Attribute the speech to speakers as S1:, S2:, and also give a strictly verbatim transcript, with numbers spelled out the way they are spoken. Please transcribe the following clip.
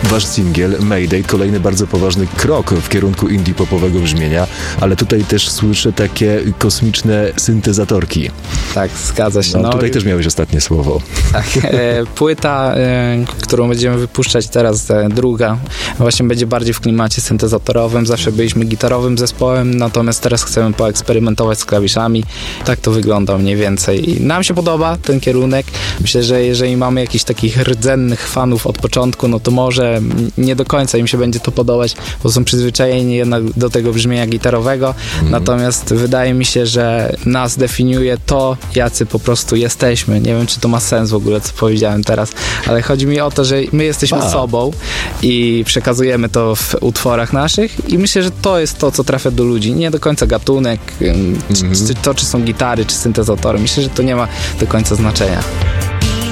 S1: wasz singiel Mayday, kolejny bardzo poważny krok w kierunku indie popowego brzmienia, ale tutaj też słyszę takie kosmiczne syntezatorki.
S2: Tak, zgadza się.
S1: No,
S2: no
S1: tutaj też miałeś ostatnie słowo.
S2: Tak, e, płyta, e, którą będziemy wypuszczać teraz, e, druga, właśnie będzie bardziej w klimacie syntezatorowym. Zawsze byliśmy gitarowym zespołem, natomiast teraz chcemy poeksperymentować z klawiszami. Tak to wygląda mniej więcej. I nam się podoba ten kierunek. Myślę, że jeżeli mamy jakichś takich rdzennych fanów od początku, no to może nie do końca im się będzie to podobać, bo są przyzwyczajeni jednak do tego brzmienia gitarowego. Mm. Natomiast wydaje mi się, że nas definiuje to, jacy po prostu jesteśmy. Nie wiem, czy to ma sens w ogóle, co powiedziałem teraz, ale chodzi mi o to, że my jesteśmy A. sobą i przekazujemy to w utworach naszych i myślę, że to jest to, co trafia do ludzi. Nie do końca gatunek, mm. czy, czy to, czy są gitary, czy syntezatory. Myślę, że to nie ma do końca znaczenia.